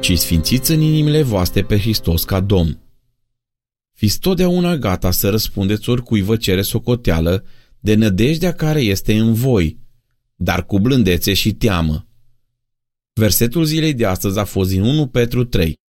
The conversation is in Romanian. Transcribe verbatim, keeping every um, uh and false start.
ci sfințiți în inimile voastre pe Hristos ca Domn. Fiți totdeauna gata să răspundeți oricui vă cere socoteală de nădejdea care este în voi, dar cu blândețe și teamă. Versetul zilei de astăzi a fost din unu Petru trei.